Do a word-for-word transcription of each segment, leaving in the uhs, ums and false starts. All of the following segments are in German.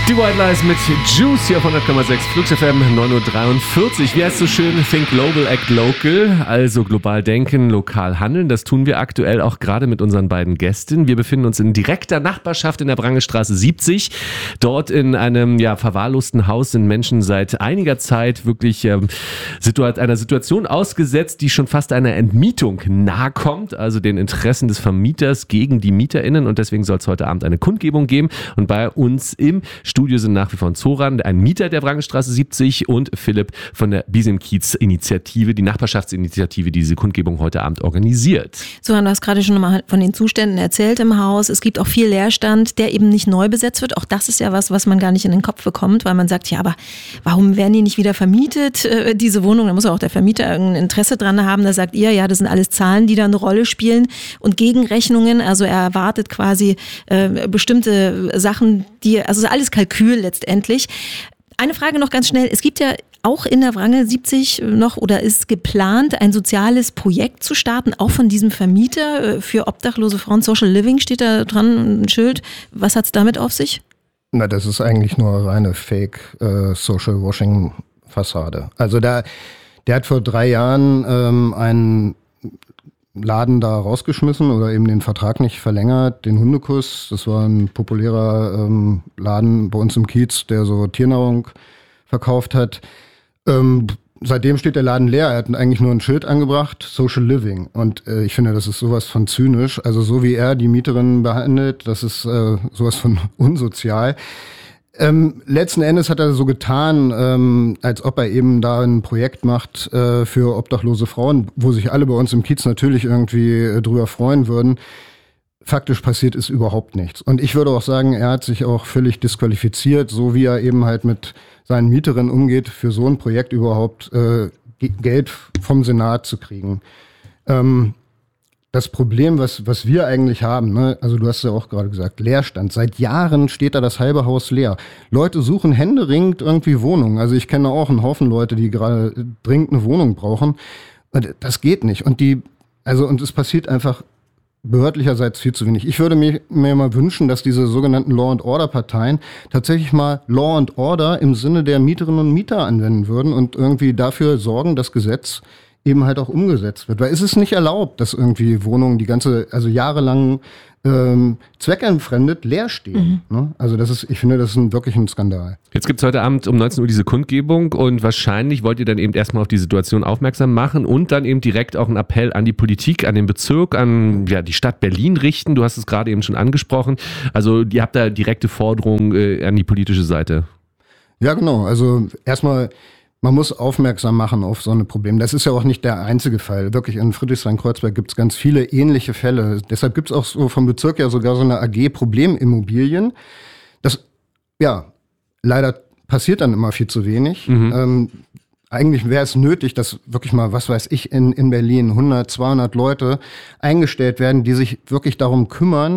Die White Lies mit Juice hier auf hundert Komma sechs Flux F M, neun Uhr dreiundvierzig. Wie heißt so schön? Think Global, Act Local. Also global denken, lokal handeln. Das tun wir aktuell auch gerade mit unseren beiden Gästen. Wir befinden uns in direkter Nachbarschaft in der Wrangelstraße siebzig. Dort in einem ja verwahrlosten Haus sind Menschen seit einiger Zeit wirklich ähm, situa- einer Situation ausgesetzt, die schon fast einer Entmietung nahe kommt. Also den Interessen des Vermieters gegen die MieterInnen. Und deswegen soll es heute Abend eine Kundgebung geben. Und bei uns im Studio sind nach wie vor Zoran, ein Mieter der Wrangelstraße siebzig, und Philipp von der Bisem-Kiez-Initiative, die Nachbarschaftsinitiative, die diese Kundgebung heute Abend organisiert. Zoran, du hast gerade schon mal von den Zuständen erzählt im Haus. Es gibt auch viel Leerstand, der eben nicht neu besetzt wird. Auch das ist ja was, was man gar nicht in den Kopf bekommt, weil man sagt, ja, aber warum werden die nicht wieder vermietet, äh, diese Wohnung? Da muss auch der Vermieter irgendein Interesse dran haben. Da sagt ihr, ja, das sind alles Zahlen, die da eine Rolle spielen und Gegenrechnungen. Also er erwartet quasi äh, bestimmte Sachen, die, also alles Kalkül letztendlich. Eine Frage noch ganz schnell. Es gibt ja auch in der Wrangel siebzig noch oder ist geplant, ein soziales Projekt zu starten, auch von diesem Vermieter für obdachlose Frauen. Social Living steht da dran, ein Schild. Was hat es damit auf sich? Na, das ist eigentlich nur reine Fake äh, Social Washing Fassade. Also der, der hat vor drei Jahren ähm, einen Laden da rausgeschmissen oder eben den Vertrag nicht verlängert, den Hundekuss. Das war ein populärer ähm, Laden bei uns im Kiez, der so Tiernahrung verkauft hat. Ähm, seitdem steht der Laden leer. Er hat eigentlich nur ein Schild angebracht, Social Living. Und äh, ich finde, das ist sowas von zynisch. Also so wie er die Mieterinnen behandelt, das ist äh, sowas von unsozial. Ähm, letzten Endes hat er so getan, ähm, als ob er eben da ein Projekt macht äh, für obdachlose Frauen, wo sich alle bei uns im Kiez natürlich irgendwie äh, drüber freuen würden. Faktisch passiert ist überhaupt nichts. Und ich würde auch sagen, er hat sich auch völlig disqualifiziert, so wie er eben halt mit seinen Mieterinnen umgeht, für so ein Projekt überhaupt äh, Geld vom Senat zu kriegen. Ähm, Das Problem, was, was wir eigentlich haben, ne, also du hast ja auch gerade gesagt, Leerstand. Seit Jahren steht da das halbe Haus leer. Leute suchen händeringend irgendwie Wohnungen. Also ich kenne auch einen Haufen Leute, die gerade dringend eine Wohnung brauchen. Das geht nicht. Und die, also, und es passiert einfach behördlicherseits viel zu wenig. Ich würde mir, mir mal wünschen, dass diese sogenannten Law and Order Parteien tatsächlich mal Law and Order im Sinne der Mieterinnen und Mieter anwenden würden und irgendwie dafür sorgen, dass Gesetz eben halt auch umgesetzt wird. Weil es ist nicht erlaubt, dass irgendwie Wohnungen die ganze, also jahrelang ähm, zweckentfremdet leer stehen. Mhm. Ne? Also das ist, ich finde, das ist ein, wirklich ein Skandal. Jetzt gibt es heute Abend um neunzehn Uhr diese Kundgebung und wahrscheinlich wollt ihr dann eben erstmal auf die Situation aufmerksam machen und dann eben direkt auch einen Appell an die Politik, an den Bezirk, an ja, die Stadt Berlin richten. Du hast es gerade eben schon angesprochen. Also ihr habt da direkte Forderungen äh, an die politische Seite. Ja, genau. Also erstmal, man muss aufmerksam machen auf so eine Probleme. Das ist ja auch nicht der einzige Fall. Wirklich in Friedrichshain-Kreuzberg gibt es ganz viele ähnliche Fälle. Deshalb gibt es auch so vom Bezirk ja sogar so eine A G Problemimmobilien. Das, ja, leider passiert dann immer viel zu wenig. Mhm. Ähm, eigentlich wäre es nötig, dass wirklich mal, was weiß ich, in, in Berlin hundert, zweihundert Leute eingestellt werden, die sich wirklich darum kümmern.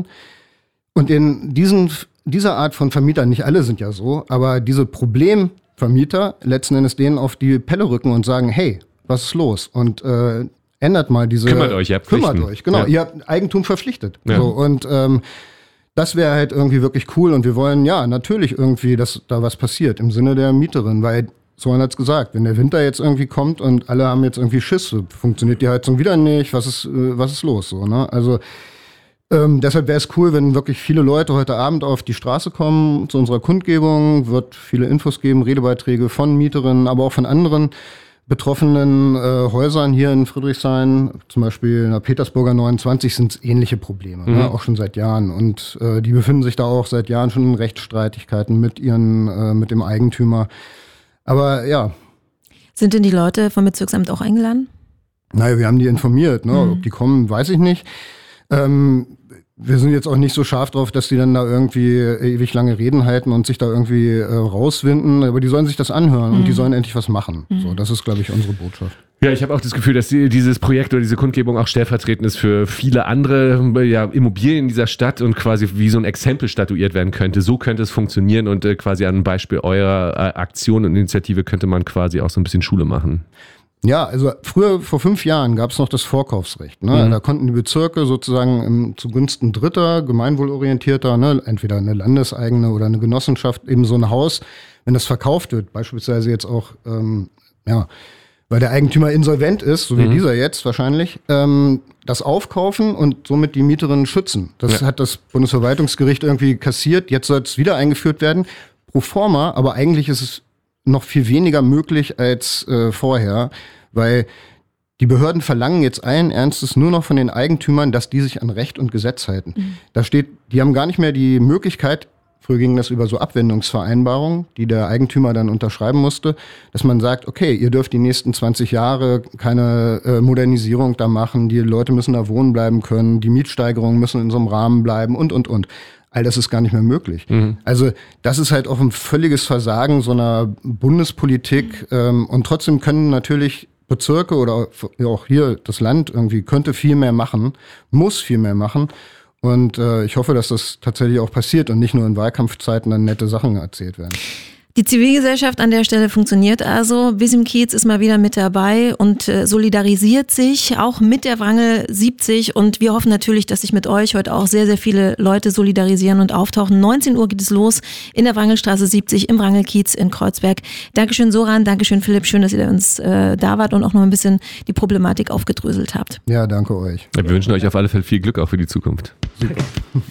Und in diesen, dieser Art von Vermietern, nicht alle sind ja so, aber diese Problem Vermieter letzten Endes denen auf die Pelle rücken und sagen, hey, was ist los? Und äh, ändert mal diese... Kümmert euch, ihr habt Kümmert Pflichten. euch, genau. Ja. Ihr habt Eigentum verpflichtet. Ja. So, und ähm, das wäre halt irgendwie wirklich cool. Und wir wollen, ja, natürlich irgendwie, dass da was passiert im Sinne der Mieterin. Weil, so hat es gesagt, wenn der Winter jetzt irgendwie kommt und alle haben jetzt irgendwie Schiss, funktioniert die Heizung wieder nicht, was ist, äh, was ist los? So, ne? Also Ähm, deshalb wäre es cool, wenn wirklich viele Leute heute Abend auf die Straße kommen zu unserer Kundgebung. Wird viele Infos geben, Redebeiträge von Mieterinnen, aber auch von anderen betroffenen äh, Häusern hier in Friedrichshain. Zum Beispiel in der Petersburger neunundzwanzig sind es ähnliche Probleme, mhm. ne, auch schon seit Jahren. Und äh, die befinden sich da auch seit Jahren schon in Rechtsstreitigkeiten mit ihren, äh, mit dem Eigentümer. Aber ja. Sind denn die Leute vom Bezirksamt auch eingeladen? Naja, wir haben die informiert. Ne? Mhm. Ob die kommen, weiß ich nicht. Ähm, wir sind jetzt auch nicht so scharf drauf, dass die dann da irgendwie ewig lange Reden halten und sich da irgendwie äh, rauswinden, aber die sollen sich das anhören mhm. und die sollen endlich was machen. Mhm. So, das ist, glaube ich, unsere Botschaft. Ja, ich habe auch das Gefühl, dass die, dieses Projekt oder diese Kundgebung auch stellvertretend ist für viele andere ja, Immobilien in dieser Stadt und quasi wie so ein Exempel statuiert werden könnte. So könnte es funktionieren und äh, quasi an einem Beispiel eurer äh, Aktion und Initiative könnte man quasi auch so ein bisschen Schule machen. Ja, also früher, vor fünf Jahren, gab es noch das Vorkaufsrecht. Ne? Mhm. Da konnten die Bezirke sozusagen im, zugunsten Dritter, gemeinwohlorientierter, ne, entweder eine landeseigene oder eine Genossenschaft, eben so ein Haus, wenn das verkauft wird, beispielsweise jetzt auch, ähm, ja, weil der Eigentümer insolvent ist, so wie mhm. dieser jetzt wahrscheinlich, ähm, das aufkaufen und somit die Mieterinnen schützen. Das ja. hat das Bundesverwaltungsgericht irgendwie kassiert. Jetzt soll es wieder eingeführt werden. Pro forma, aber eigentlich ist es noch viel weniger möglich als äh, vorher, weil die Behörden verlangen jetzt allen Ernstes nur noch von den Eigentümern, dass die sich an Recht und Gesetz halten. Mhm. Da steht, die haben gar nicht mehr die Möglichkeit, früher ging das über so Abwendungsvereinbarungen, die der Eigentümer dann unterschreiben musste, dass man sagt, okay, ihr dürft die nächsten zwanzig Jahre keine äh, Modernisierung da machen, die Leute müssen da wohnen bleiben können, die Mietsteigerungen müssen in so einem Rahmen bleiben und, und, und. All das ist gar nicht mehr möglich. Mhm. Also das ist halt auch ein völliges Versagen so einer Bundespolitik. Ähm, und trotzdem können natürlich Bezirke oder auch hier das Land irgendwie könnte viel mehr machen, muss viel mehr machen. Und äh, ich hoffe, dass das tatsächlich auch passiert und nicht nur in Wahlkampfzeiten dann nette Sachen erzählt werden. Die Zivilgesellschaft an der Stelle funktioniert also. Wisim Kiez ist mal wieder mit dabei und äh, solidarisiert sich auch mit der Wrangel siebzig. Und wir hoffen natürlich, dass sich mit euch heute auch sehr, sehr viele Leute solidarisieren und auftauchen. neunzehn Uhr geht es los in der Wrangelstraße siebzig im Wrangelkiez in Kreuzberg. Dankeschön Soran, Dankeschön Philipp, schön, dass ihr uns äh, da wart und auch noch ein bisschen die Problematik aufgedröselt habt. Ja, danke euch. Wir wünschen euch auf alle Fälle viel Glück auch für die Zukunft. Super.